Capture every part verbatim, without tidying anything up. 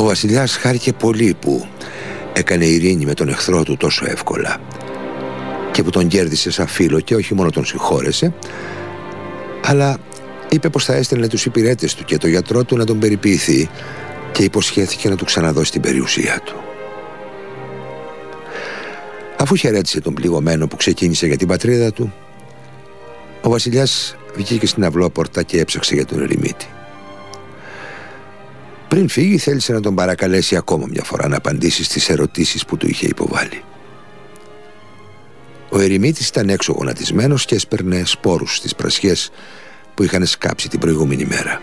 βασιλιάς χάρηκε πολύ που έκανε ειρήνη με τον εχθρό του τόσο εύκολα και που τον κέρδισε σαν φίλο, και όχι μόνο τον συγχώρεσε, αλλά είπε πως θα έστελνε τους υπηρέτες του και το γιατρό του να τον περιποιηθεί, και υποσχέθηκε να του ξαναδώσει την περιουσία του. Αφού χαιρέτησε τον πληγωμένο που ξεκίνησε για την πατρίδα του, ο βασιλιάς βγήκε στην αυλόπορτα και έψαξε για τον ερημίτη. Πριν φύγει, θέλησε να τον παρακαλέσει ακόμα μια φορά να απαντήσει στις ερωτήσεις που του είχε υποβάλει. Ο ερημίτης ήταν έξω γονατισμένος και έσπερνε σπόρους στις πρασιές που είχαν σκάψει την προηγούμενη μέρα.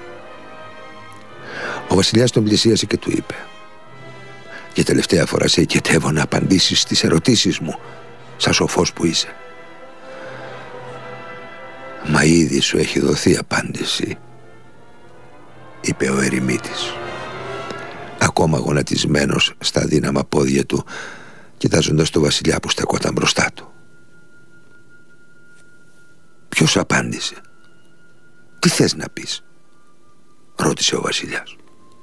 Ο βασιλιάς τον πλησίασε και του είπε: «Για τελευταία φορά σε οικετεύω να απαντήσεις στις ερωτήσεις μου, σαν σοφός που είσαι». «Μα ήδη σου έχει δοθεί απάντηση», είπε ο ερημίτης, ακόμα γονατισμένος στα αδύναμα πόδια του, κοιτάζοντας τον βασιλιά που στεκόταν μπροστά του. «Ποιος απάντησε? Τι θες να πεις?» ρώτησε ο βασιλιάς.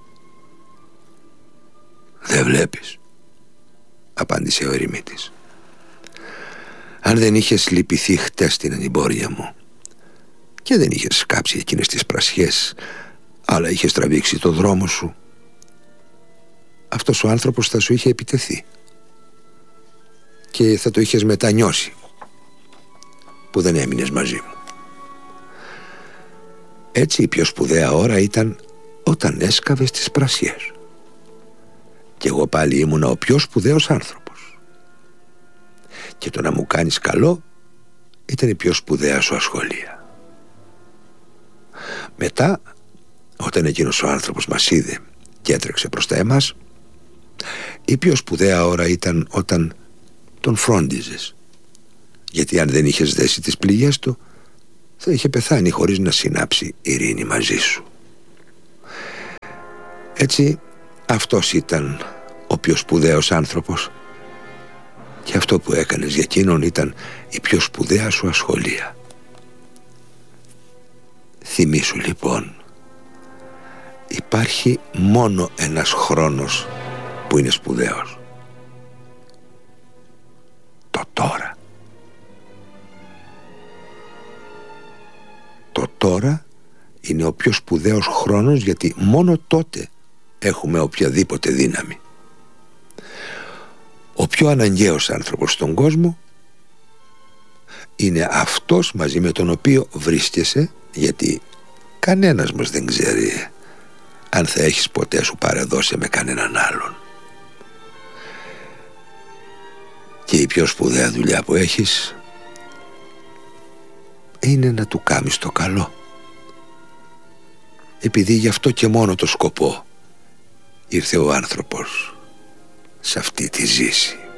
«Δεν βλέπεις?» απάντησε ο ερημίτης. «Αν δεν είχες λυπηθεί χτες την ανημπόρια μου και δεν είχες σκάψει εκείνες τις πρασιές, αλλά είχες τραβήξει το δρόμο σου, αυτός ο άνθρωπος θα σου είχε επιτεθεί και θα το είχες μετανιώσει που δεν έμεινες μαζί μου. Έτσι η πιο σπουδαία ώρα ήταν όταν έσκαβες τις πρασιές, και εγώ πάλι ήμουνα ο πιο σπουδαίος άνθρωπος, και το να μου κάνεις καλό ήταν η πιο σπουδαία σου ασχολία. Μετά, όταν εκείνος ο άνθρωπος μας είδε και έτρεξε προς τα εμάς, η πιο σπουδαία ώρα ήταν όταν τον φρόντιζες, γιατί αν δεν είχες δέσει τις πληγές του, θα είχε πεθάνει χωρίς να συνάψει ειρήνη μαζί σου. Έτσι, αυτός ήταν ο πιο σπουδαίος άνθρωπος, και αυτό που έκανες για εκείνον ήταν η πιο σπουδαία σου ασχολία. Θυμήσου λοιπόν, υπάρχει μόνο ένας χρόνος που είναι σπουδαίος. Το τώρα. Το τώρα είναι ο πιο σπουδαίος χρόνος, γιατί μόνο τότε έχουμε οποιαδήποτε δύναμη. Ο πιο αναγκαίος άνθρωπος στον κόσμο είναι αυτός μαζί με τον οποίο βρίσκεσαι, γιατί κανένας μας δεν ξέρει αν θα έχεις ποτέ σου παρεδώσει με κανέναν άλλον. Και η πιο σπουδαία δουλειά που έχεις είναι να του κάνεις το καλό, επειδή γι' αυτό και μόνο το σκοπό ήρθε ο άνθρωπος σε αυτή τη ζήση.